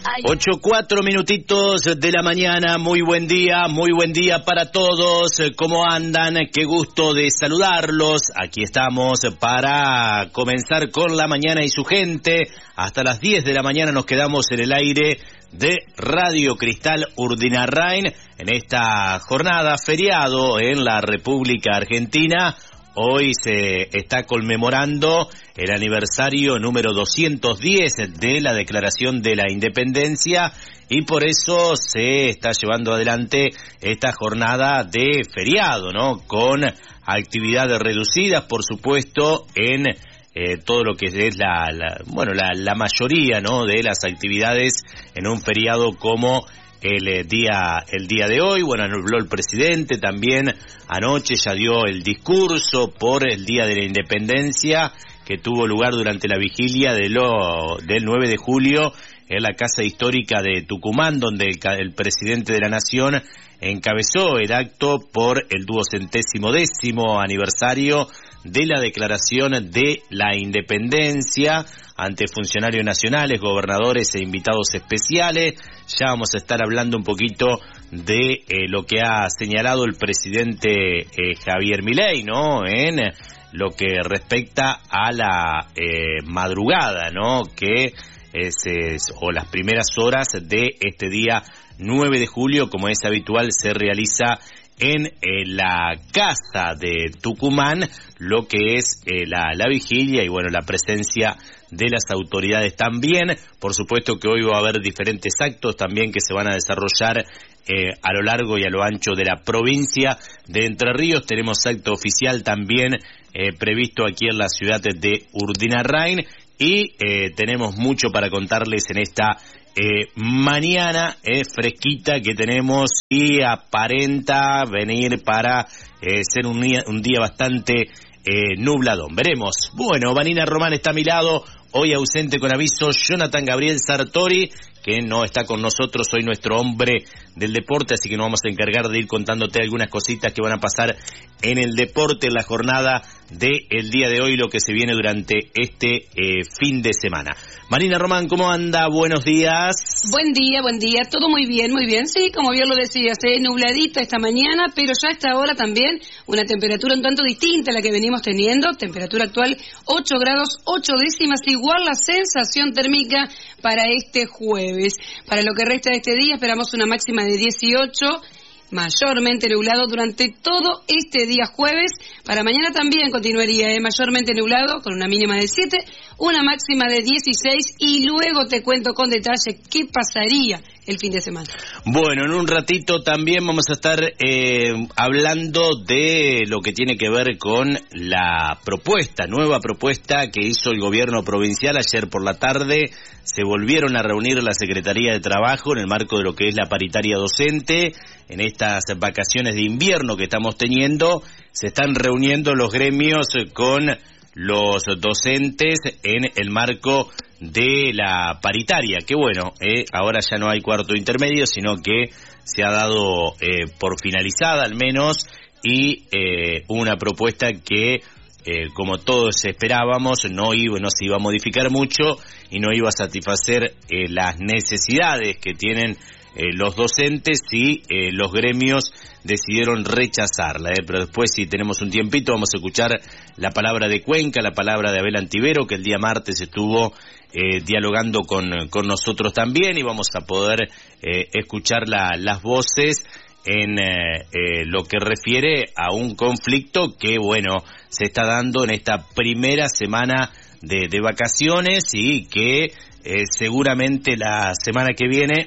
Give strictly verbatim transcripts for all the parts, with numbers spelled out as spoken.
Ocho, cuatro minutitos de la mañana, muy buen día, muy buen día para todos. ¿Cómo andan? Qué gusto de saludarlos. Aquí estamos para comenzar con la mañana y su gente. Hasta las diez de la mañana nos quedamos en el aire de Radio Cristal Urdinarrain en esta jornada feriado en la República Argentina. Hoy se está conmemorando el aniversario número doscientos diez de la Declaración de la Independencia y por eso se está llevando adelante esta jornada de feriado, ¿no? Con actividades reducidas, por supuesto, en eh, todo lo que es la, la bueno, la, la mayoría, ¿no? De las actividades en un feriado como el día el día de hoy. Bueno, habló el presidente también anoche, ya dio el discurso por el Día de la Independencia que tuvo lugar durante la vigilia de lo, del nueve de julio en la Casa Histórica de Tucumán, donde el, el presidente de la Nación encabezó el acto por el duocentésimo décimo aniversario de la Declaración de la Independencia ante funcionarios nacionales, gobernadores e invitados especiales. Ya vamos a estar hablando un poquito de eh, lo que ha señalado el presidente eh, Javier Milei, ¿no? En lo que respecta a la eh, madrugada, ¿no? Que es, es, o las primeras horas de este día nueve de julio, como es habitual, se realiza en eh, la casa de Tucumán, lo que es eh, la, la vigilia y bueno, la presencia de las autoridades también. Por supuesto que hoy va a haber diferentes actos también que se van a desarrollar eh, a lo largo y a lo ancho de la provincia de Entre Ríos. Tenemos acto oficial también eh, previsto aquí en la ciudad de Urdinarrain y eh, tenemos mucho para contarles en esta Eh, mañana eh, fresquita que tenemos y aparenta venir para eh, ser un día, un día bastante eh, nubladón. Veremos. Bueno, Vanina Román está a mi lado, hoy ausente con aviso Jonathan Gabriel Sartori, que no está con nosotros, hoy nuestro hombre del deporte, así que nos vamos a encargar de ir contándote algunas cositas que van a pasar en el deporte en la jornada del día de hoy, lo que se viene durante este eh, fin de semana. Marina Román, ¿cómo anda? Buenos días. Buen día, buen día, todo muy bien, muy bien, sí, como bien lo decías, eh, nubladita esta mañana, pero ya a esta hora también una temperatura un tanto distinta a la que venimos teniendo, temperatura actual ocho grados, ocho décimas, igual la sensación térmica para este jueves. Para lo que resta de este día esperamos una máxima de dieciocho, mayormente nublado durante todo este día jueves. Para mañana también continuaría eh, mayormente nublado con una mínima de siete, una máxima de dieciséis y luego te cuento con detalle qué pasaría el fin de semana. Bueno, en un ratito también vamos a estar eh, hablando de lo que tiene que ver con la propuesta, nueva propuesta que hizo el gobierno provincial ayer por la tarde. Se volvieron a reunir la Secretaría de Trabajo en el marco de lo que es la paritaria docente. En estas vacaciones de invierno que estamos teniendo, se están reuniendo los gremios con los docentes en el marco de la paritaria, que bueno, eh, ahora ya no hay cuarto intermedio, sino que se ha dado eh, por finalizada al menos, y eh, una propuesta que Eh, como todos esperábamos, no iba, no se iba a modificar mucho y no iba a satisfacer eh, las necesidades que tienen eh, los docentes y eh, los gremios decidieron rechazarla. Eh. Pero después, si tenemos un tiempito, vamos a escuchar la palabra de Cuenca, la palabra de Abel Antivero, que el día martes estuvo eh, dialogando con, con nosotros también, y vamos a poder eh, escuchar la, las voces en eh, eh, lo que refiere a un conflicto que, bueno, se está dando en esta primera semana de, de vacaciones y que eh, seguramente la semana que viene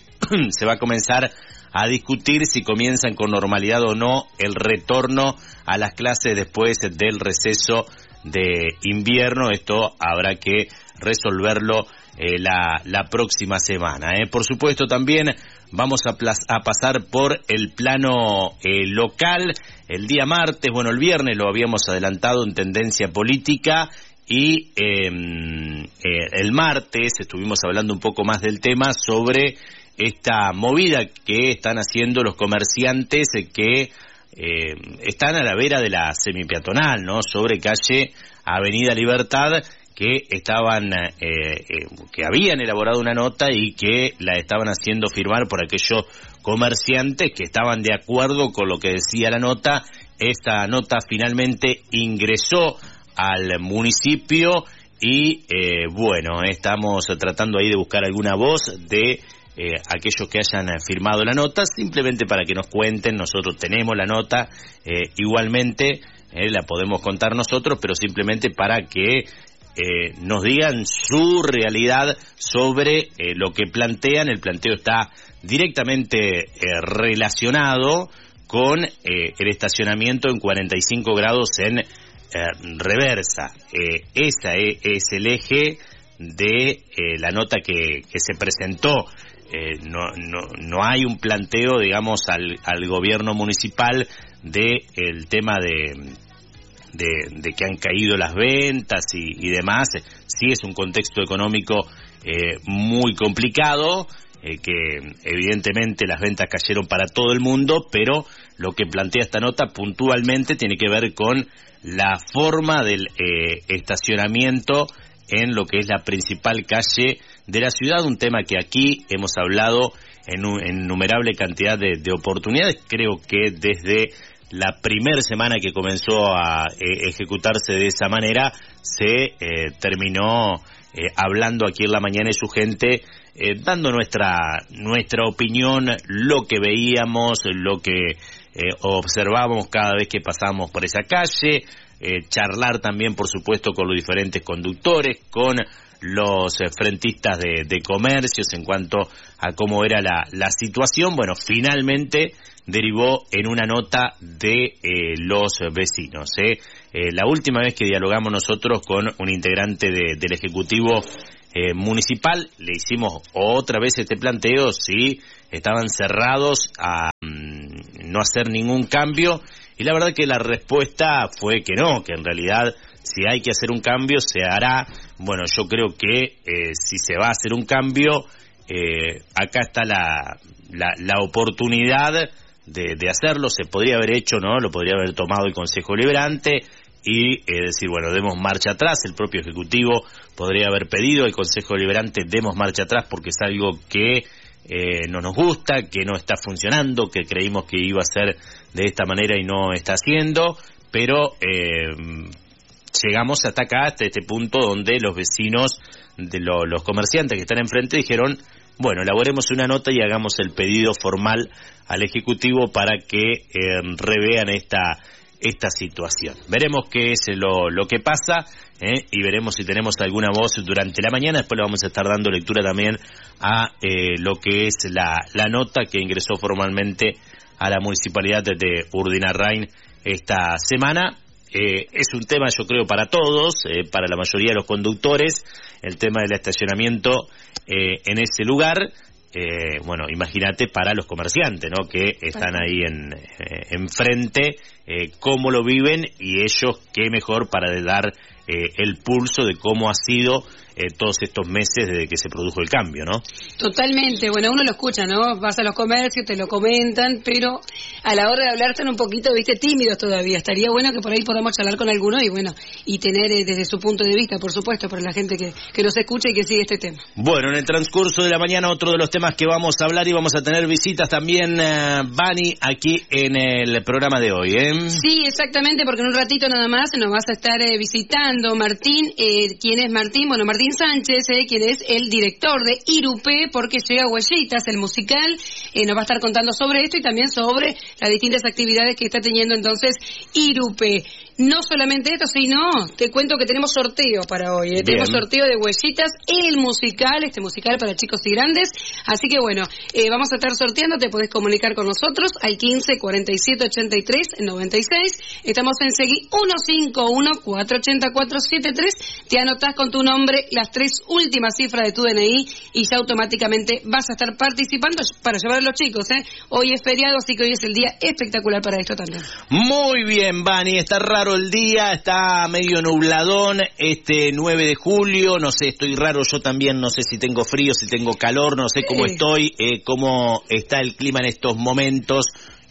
se va a comenzar a discutir si comienzan con normalidad o no el retorno a las clases después del receso de invierno. Esto habrá que resolverlo eh, la, la próxima semana. Eh. Por supuesto, también vamos a, a pasar por el plano eh, local. El día martes, bueno, el viernes lo habíamos adelantado en Tendencia Política, y eh, eh, el martes estuvimos hablando un poco más del tema sobre esta movida que están haciendo los comerciantes eh, que eh, están a la vera de la semipeatonal, ¿no? Sobre calle Avenida Libertad, que estaban, eh, eh, que habían elaborado una nota y que la estaban haciendo firmar por aquellos comerciantes que estaban de acuerdo con lo que decía la nota. Esta nota finalmente ingresó al municipio y, eh, bueno, estamos tratando ahí de buscar alguna voz de eh, aquellos que hayan firmado la nota, simplemente para que nos cuenten. Nosotros tenemos la nota, eh, igualmente eh, la podemos contar nosotros, pero simplemente para que Eh, nos digan su realidad sobre eh, lo que plantean. El planteo está directamente eh, relacionado con eh, el estacionamiento en cuarenta y cinco grados en eh, reversa. Eh, ese es el eje de eh, la nota que, que se presentó. Eh, no, no, no hay un planteo, digamos, al, al gobierno municipal de el tema de De, de que han caído las ventas y, y demás. Sí es un contexto económico eh, muy complicado, eh, que evidentemente las ventas cayeron para todo el mundo, pero lo que plantea esta nota puntualmente tiene que ver con la forma del eh, estacionamiento en lo que es la principal calle de la ciudad, un tema que aquí hemos hablado en, un, en innumerable cantidad de, de oportunidades. Creo que desde la primera semana que comenzó a eh, ejecutarse de esa manera, se eh, terminó eh, hablando aquí en La Mañana y su gente, eh, dando nuestra nuestra opinión, lo que veíamos, lo que eh, observábamos cada vez que pasábamos por esa calle, eh, charlar también, por supuesto, con los diferentes conductores, con los eh, frentistas de, de comercios en cuanto a cómo era la, la situación. Bueno, finalmente derivó en una nota de eh, los vecinos. ¿eh? Eh, la última vez que dialogamos nosotros con un integrante de, del Ejecutivo eh, Municipal, le hicimos otra vez este planteo, si estaban cerrados a mm, no hacer ningún cambio, y la verdad que la respuesta fue que no, que en realidad si hay que hacer un cambio se hará. Bueno, yo creo que eh, si se va a hacer un cambio, eh, acá está la, la, la oportunidad De, de hacerlo. Se podría haber hecho, ¿no? Lo podría haber tomado el Consejo Deliberante y eh, decir, bueno, demos marcha atrás. El propio Ejecutivo podría haber pedido al Consejo Deliberante, demos marcha atrás porque es algo que eh, no nos gusta, que no está funcionando, que creímos que iba a ser de esta manera y no está haciendo, pero eh, llegamos hasta acá, hasta este punto donde los vecinos, de lo, los comerciantes que están enfrente dijeron, bueno, elaboremos una nota y hagamos el pedido formal al Ejecutivo para que eh, revean esta esta situación. Veremos qué es lo, lo que pasa eh, y veremos si tenemos alguna voz durante la mañana. Después le vamos a estar dando lectura también a eh, lo que es la, la nota que ingresó formalmente a la Municipalidad de Urdinarrain esta semana. Eh, es un tema, yo creo, para todos, eh, para la mayoría de los conductores, el tema del estacionamiento eh, en ese lugar. Eh, bueno, imagínate para los comerciantes, ¿no? Que están ahí en eh, enfrente, eh, cómo lo viven, y ellos qué mejor para dar eh, el pulso de cómo ha sido eh, todos estos meses desde que se produjo el cambio, ¿no? Totalmente. Bueno, uno lo escucha, ¿no? Vas a los comercios, te lo comentan, pero a la hora de hablar están un poquito, viste, tímidos todavía. Estaría bueno que por ahí podamos charlar con alguno y, bueno, y tener eh, desde su punto de vista, por supuesto, para la gente que, que nos escucha y que sigue este tema. Bueno, en el transcurso de la mañana otro de los temas que vamos a hablar, y vamos a tener visitas también, uh, Vani, aquí en el programa de hoy, ¿eh? Sí, exactamente, porque en un ratito nada más nos vas a estar eh, visitando Martín. Eh, ¿Quién es Martín? Bueno, Martín Sánchez, eh, quien es el director de Irupé, porque llega Huellitas, el musical, eh, nos va a estar contando sobre esto y también sobre las distintas actividades que está teniendo entonces Irupé. No solamente esto, sino te cuento que tenemos sorteo para hoy. ¿eh? Tenemos sorteo de Huellitas, el musical, este musical para chicos y grandes. Así que bueno, eh, vamos a estar sorteando, te podés comunicar con nosotros al quince cuarenta y siete ochenta y tres noventa y seis. Estamos en Seguí uno cinco uno cuatro ocho cuatro siete tres. Te anotás con tu nombre las tres últimas cifras de tu D N I y ya automáticamente vas a estar participando para llevar a los chicos. ¿eh? Hoy es feriado, así que hoy es el día espectacular para esto también. Muy bien, Vani, está raro el día, está medio nubladón este nueve de julio, no sé, estoy raro yo también, no sé si tengo frío, si tengo calor, no sé cómo estoy, eh, cómo está el clima en estos momentos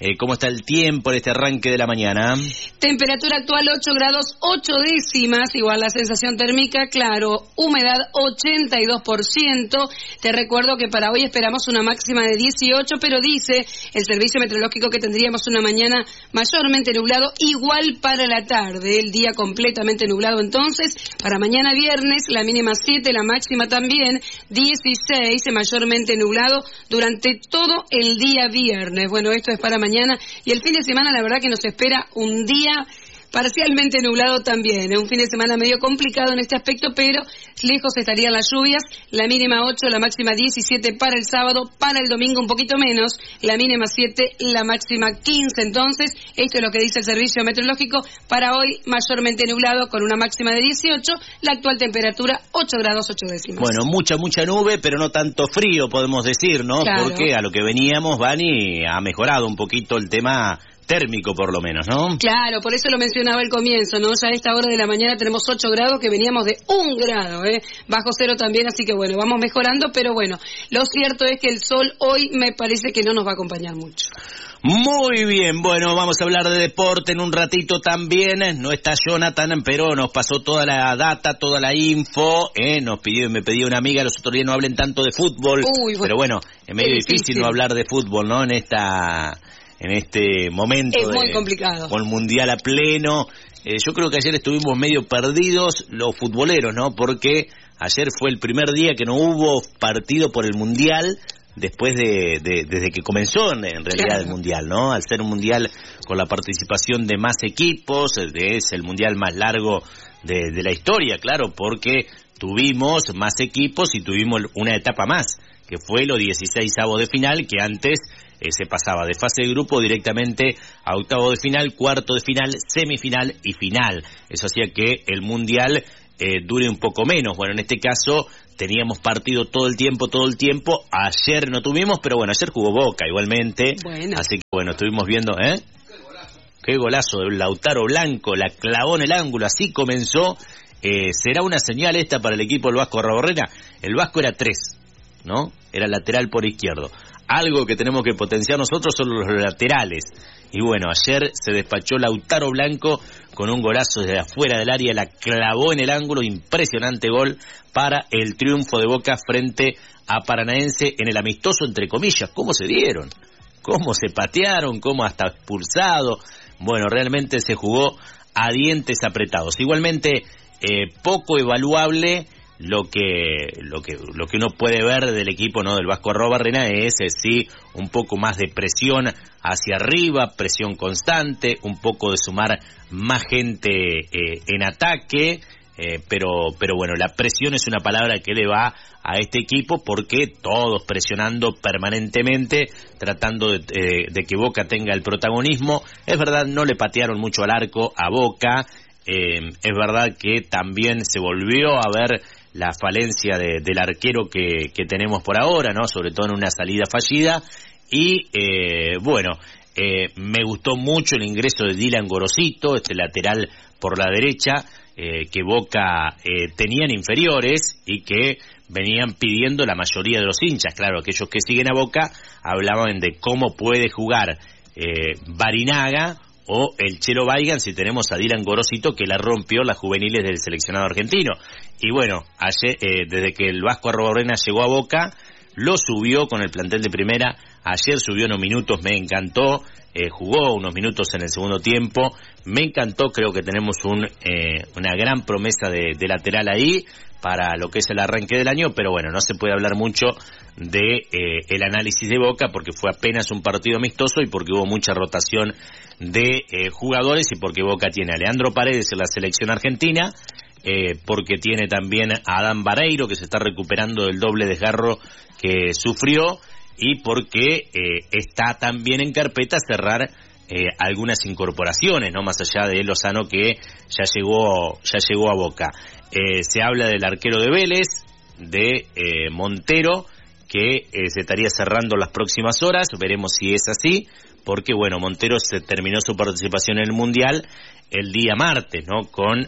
Eh, ¿Cómo está el tiempo en este arranque de la mañana? Temperatura actual ocho grados ocho décimas, igual la sensación térmica, claro, humedad ochenta y dos por ciento. Te recuerdo que para hoy esperamos una máxima de dieciocho, pero dice el servicio meteorológico que tendríamos una mañana mayormente nublado, igual para la tarde, el día completamente nublado. Entonces, para mañana viernes, la mínima siete, la máxima también dieciséis, mayormente nublado durante todo el día viernes. Bueno, esto es para mañana, y el fin de semana la verdad que nos espera un día parcialmente nublado también, ¿eh? Un fin de semana medio complicado en este aspecto, pero lejos estarían las lluvias. La mínima ocho, la máxima diecisiete para el sábado, para el domingo un poquito menos, la mínima siete, la máxima quince. Entonces, esto es lo que dice el servicio meteorológico. Para hoy, mayormente nublado con una máxima de dieciocho, la actual temperatura ocho grados ocho décimas. Bueno, mucha, mucha nube, pero no tanto frío, podemos decir, ¿no? Claro. Porque a lo que veníamos, Vani, ha mejorado un poquito el tema térmico, por lo menos, ¿no? Claro, por eso lo mencionaba al comienzo, ¿no? Ya a esta hora de la mañana tenemos ocho grados, que veníamos de un grado, ¿eh? Bajo cero también, así que bueno, vamos mejorando, pero bueno, lo cierto es que el sol hoy me parece que no nos va a acompañar mucho. Muy bien, bueno, vamos a hablar de deporte en un ratito también. No está Jonathan, pero nos pasó toda la data, toda la info, ¿eh? Nos pidió, me pedía una amiga, los otros días no hablen tanto de fútbol. Uy, bueno, pero bueno, es medio difícil, difícil no hablar de fútbol, ¿no? En esta... en este momento es muy de, complicado. Con el Mundial a pleno. Eh, yo creo que ayer estuvimos medio perdidos los futboleros, ¿no? Porque ayer fue el primer día que no hubo partido por el Mundial después de, de desde que comenzó en, en realidad claro. el Mundial, ¿no? Al ser un Mundial con la participación de más equipos, es el Mundial más largo de, de la historia, claro, porque tuvimos más equipos y tuvimos una etapa más, que fue los dieciseisavos de final, que antes eh, se pasaba de fase de grupo directamente a octavo de final, cuarto de final, semifinal y final. Eso hacía que el Mundial eh, dure un poco menos. Bueno, en este caso teníamos partido todo el tiempo, todo el tiempo. Ayer no tuvimos, pero bueno, ayer jugó Boca igualmente. Bueno. Así que bueno, estuvimos viendo, ¿eh? Qué golazo de Lautaro Blanco, la clavó en el ángulo, así comenzó. Eh, ¿Será una señal esta para el equipo del Vasco Arrobarrena? El Vasco era tres, ¿no? Era lateral por izquierdo. Algo que tenemos que potenciar nosotros son los laterales. Y bueno, ayer se despachó Lautaro Blanco con un golazo desde afuera del área, la clavó en el ángulo, impresionante gol para el triunfo de Boca frente a Paranaense en el amistoso, entre comillas. ¿Cómo se dieron? ¿Cómo se patearon? ¿Cómo hasta expulsado? Bueno, realmente se jugó a dientes apretados. Igualmente, eh, poco evaluable lo que lo que lo que uno puede ver del equipo, no del Vasco Arrobarrena, es eh, sí un poco más de presión hacia arriba, presión constante, un poco de sumar más gente eh, en ataque, eh, pero pero bueno, la presión es una palabra que le va a este equipo, porque todos presionando permanentemente, tratando de, eh, de que Boca tenga el protagonismo. Es verdad, no le patearon mucho al arco a Boca, eh, es verdad que también se volvió a ver la falencia de, del arquero que, que tenemos por ahora, ¿no? Sobre todo en una salida fallida. Y eh, bueno, eh, me gustó mucho el ingreso de Dylan Gorosito, este lateral por la derecha, eh, que Boca eh, tenían inferiores y que venían pidiendo la mayoría de los hinchas. Claro, aquellos que siguen a Boca hablaban de cómo puede jugar eh, Barinaga o el Chelo Weigand si tenemos a Dylan Gorosito, que la rompió las juveniles del seleccionado argentino. Y bueno, ayer, eh, desde que el Vasco Arrobarrena llegó a Boca, lo subió con el plantel de primera. Ayer subió unos minutos, me encantó, eh, jugó unos minutos en el segundo tiempo, me encantó. Creo que tenemos un eh, una gran promesa de, de lateral ahí para lo que es el arranque del año, pero bueno, no se puede hablar mucho de eh, el análisis de Boca, porque fue apenas un partido amistoso y porque hubo mucha rotación de eh, jugadores, y porque Boca tiene a Leandro Paredes en la selección argentina, eh, porque tiene también a Adán Vareiro, que se está recuperando del doble desgarro que sufrió, y porque eh, está también en carpeta cerrar eh, algunas incorporaciones, no más allá de Lozano, que ya llegó ya llegó a Boca. Eh, se habla del arquero de Vélez, de eh, Montero, que eh, se estaría cerrando las próximas horas. Veremos si es así, porque bueno, Montero se terminó su participación en el Mundial el día martes, ¿no? Con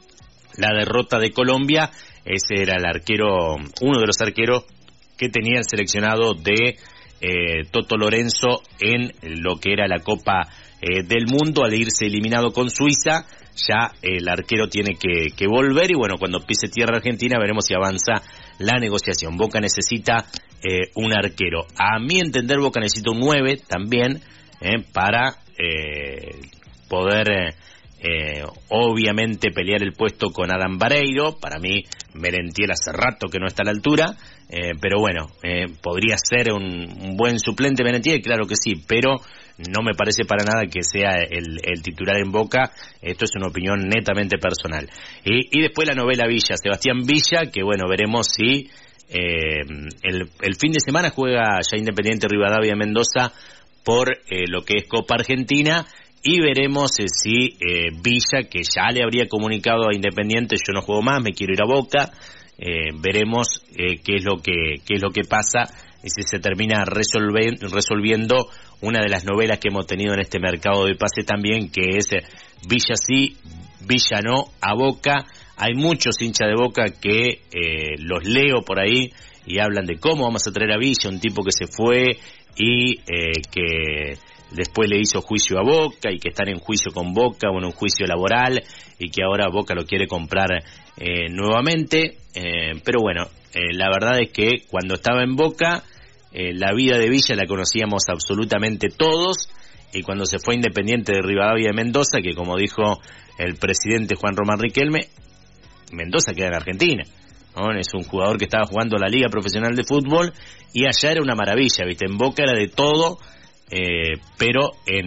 la derrota de Colombia. Ese era el arquero, uno de los arqueros que tenía el seleccionado de eh, Toto Lorenzo en lo que era la Copa eh, del Mundo, al irse eliminado con Suiza. Ya el arquero tiene que, que volver y bueno, cuando pise tierra argentina veremos si avanza la negociación. Boca necesita eh, un arquero. A mi entender, Boca necesita un nueve también eh, para eh, poder eh, eh, obviamente pelear el puesto con Adam Vareiro. Para mí Merentiel hace rato que no está a la altura, eh, pero bueno, eh, podría ser un, un buen suplente Merentiel, claro que sí, pero no me parece para nada que sea el, el titular en Boca. Esto es una opinión netamente personal. Y, y después la novela Villa, Sebastián Villa, que bueno, veremos si eh, el, el fin de semana juega ya Independiente Rivadavia Mendoza por eh, lo que es Copa Argentina, y veremos eh, si eh, Villa, que ya le habría comunicado a Independiente, yo no juego más, me quiero ir a Boca, eh, veremos eh, qué es lo que qué es lo que pasa y si se termina resolve, resolviendo una de las novelas que hemos tenido en este mercado de pases también, que es eh, Villa sí, Villa no, a Boca. Hay muchos hinchas de Boca que eh, los leo por ahí y hablan de cómo vamos a traer a Villa, un tipo que se fue y eh, que después le hizo juicio a Boca y que están en juicio con Boca, bueno, un juicio laboral, y que ahora Boca lo quiere comprar eh, nuevamente, eh, pero bueno, eh, la verdad es que cuando estaba en Boca, eh, la vida de Villa la conocíamos absolutamente todos, y cuando se fue Independiente de Rivadavia de Mendoza, que como dijo el presidente Juan Román Riquelme, Mendoza queda en Argentina, ¿no? Es un jugador que estaba jugando la Liga Profesional de Fútbol, y allá era una maravilla, ¿viste? En Boca era de todo, eh, pero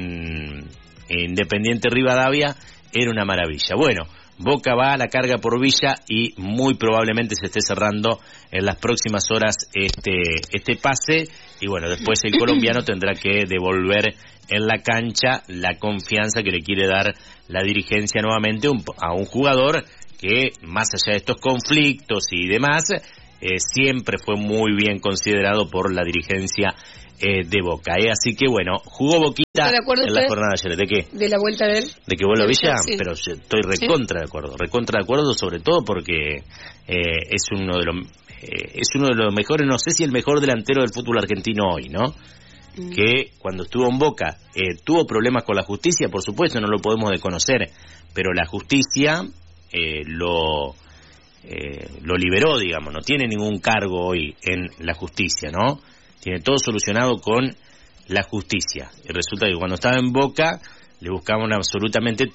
en, en Independiente Rivadavia era una maravilla. Bueno, Boca va a la carga por Villa y muy probablemente se esté cerrando en las próximas horas este este pase, y bueno, después el colombiano tendrá que devolver en la cancha la confianza que le quiere dar la dirigencia nuevamente un, a un jugador que, más allá de estos conflictos y demás, eh, siempre fue muy bien considerado por la dirigencia eh, de Boca. Eh. Así que bueno, jugó Boquita en la jornada de ayer. ¿De qué? De la vuelta de él. ¿De que vuelva a Villa? Sí. Pero estoy recontra de acuerdo, recontra de acuerdo, sobre todo porque eh, es uno de los eh, es uno de los mejores, no sé si el mejor delantero del fútbol argentino hoy, ¿no? Mm. Que cuando estuvo en Boca eh, tuvo problemas con la justicia, por supuesto, no lo podemos desconocer, pero la justicia eh, lo eh, lo liberó, digamos, no tiene ningún cargo hoy en la justicia, ¿no? Tiene todo solucionado con la justicia. Y resulta que cuando estaba en Boca le buscaban absolutamente